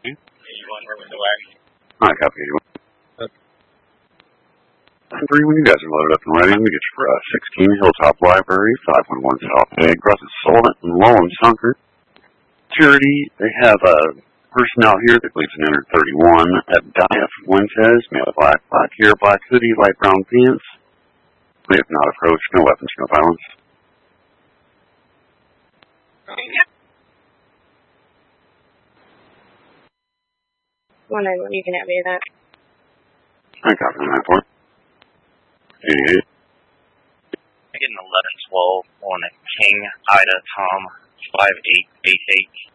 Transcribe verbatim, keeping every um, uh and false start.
eighty-one, we're with the wagon. Alright, copy eighty-one. Three, when you guys are loaded up and ready, we get you for uh, sixteen Hilltop Library, five one one South Egg, Russell Sullivan, and Lowell Sunker. Security, they have a person out here that believes in entered thirty-one at Dia Fuentes, male black, black hair, black hoodie, light brown pants. We have not approached, no weapons, no violence. One nine one, you can have me that. I copy on that point. eighty-eight. I get an eleven twelve on a King Ida Tom five eight eight eight.